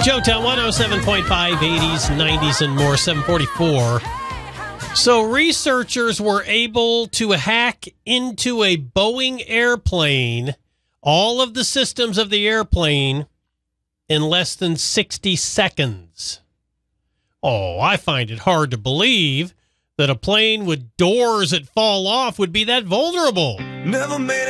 Joetown 107.5, 80s, 90s, and more, 744. So researchers were able to hack into a Boeing airplane, all of the systems of the airplane, in less than 60 seconds. Oh, I find it hard to believe that a plane with doors that fall off would be that vulnerable. Never made